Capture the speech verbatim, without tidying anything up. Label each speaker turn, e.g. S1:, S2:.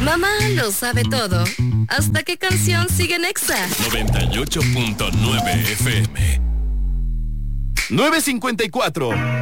S1: Mamá lo sabe todo. ¿Hasta qué canción sigue en Exa?
S2: noventa y ocho punto nueve F M. nueve cincuenta y cuatro.